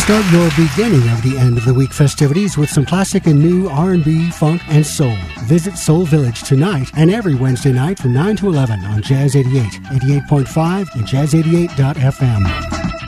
Start your beginning of the end of the week festivities with some classic and new R&B, funk, and soul. Visit Soul Village tonight and every Wednesday night from 9 to 11 on Jazz 88, 88.5, and Jazz88.fm.